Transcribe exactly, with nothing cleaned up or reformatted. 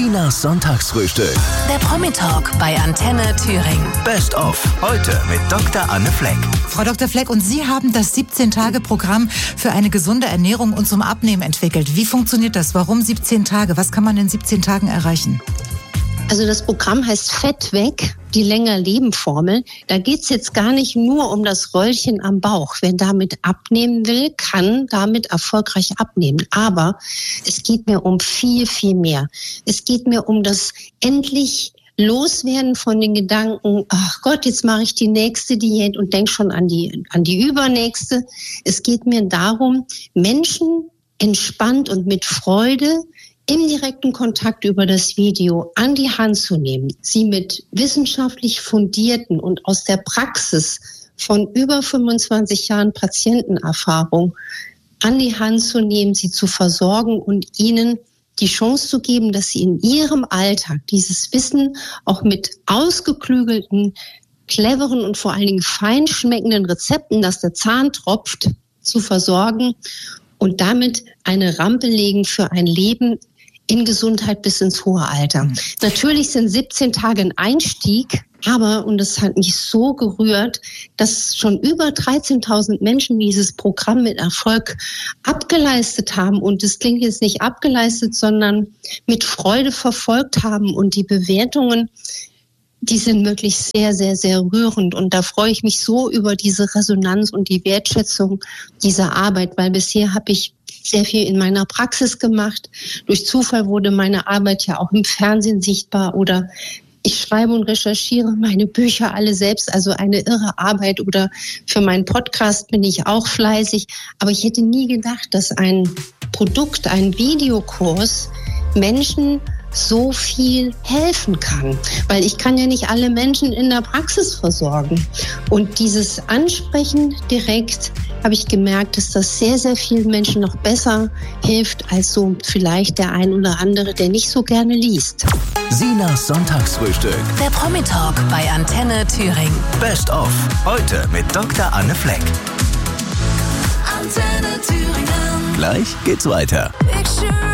Sinas Sonntagsfrühstück. Der Promi-Talk bei Antenne Thüringen. Best of. Heute mit Doktor Anne Fleck. Frau Doktor Fleck, und Sie haben das siebzehn-Tage-Programm für eine gesunde Ernährung und zum Abnehmen entwickelt. Wie funktioniert das? Warum siebzehn Tage? Was kann man in siebzehn Tagen erreichen? Also das Programm heißt Fett weg, die Länger-Leben-Formel. Da geht's jetzt gar nicht nur um das Röllchen am Bauch. Wer damit abnehmen will, kann damit erfolgreich abnehmen. Aber es geht mir um viel, viel mehr. Es geht mir um das endlich Loswerden von den Gedanken, ach Gott, jetzt mache ich die nächste Diät und denk schon an die, an die übernächste. Es geht mir darum, Menschen entspannt und mit Freude im direkten Kontakt über das Video an die Hand zu nehmen, sie mit wissenschaftlich fundierten und aus der Praxis von über fünfundzwanzig Jahren Patientenerfahrung an die Hand zu nehmen, sie zu versorgen und ihnen die Chance zu geben, dass sie in ihrem Alltag dieses Wissen auch mit ausgeklügelten, cleveren und vor allen Dingen feinschmeckenden Rezepten, dass der Zahn tropft, zu versorgen und damit eine Rampe legen für ein Leben in Gesundheit bis ins hohe Alter. Mhm. Natürlich sind siebzehn Tage ein Einstieg, aber, und das hat mich so gerührt, dass schon über dreizehntausend Menschen dieses Programm mit Erfolg abgeleistet haben. Und das klingt jetzt nicht abgeleistet, sondern mit Freude verfolgt haben. Und die Bewertungen, die sind wirklich sehr, sehr, sehr rührend. Und da freue ich mich so über diese Resonanz und die Wertschätzung dieser Arbeit, weil bisher habe ich sehr viel in meiner Praxis gemacht. Durch Zufall wurde meine Arbeit ja auch im Fernsehen sichtbar oder ich schreibe und recherchiere meine Bücher alle selbst, also eine irre Arbeit, oder für meinen Podcast bin ich auch fleißig. Aber ich hätte nie gedacht, dass ein Produkt, ein Videokurs Menschen so viel helfen kann, weil ich kann ja nicht alle Menschen in der Praxis versorgen. Und dieses Ansprechen direkt habe ich gemerkt, dass das sehr, sehr vielen Menschen noch besser hilft als so vielleicht der ein oder andere, der nicht so gerne liest. Sinas Sonntagsfrühstück. Der Promi-Talk bei Antenne Thüringen. Best of. Heute mit Doktor Anne Fleck. Antenne Thüringen. Gleich geht's weiter.